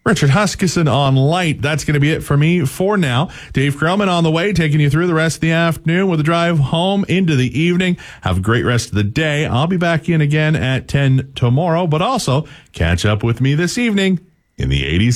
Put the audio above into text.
Richard Huskisson on light. That's going to be it for me for now. Dave Krellman on the way, taking you through the rest of the afternoon with a drive home into the evening. Have a great rest of the day. I'll be back in again at 10 tomorrow, but also catch up with me this evening in the 80s.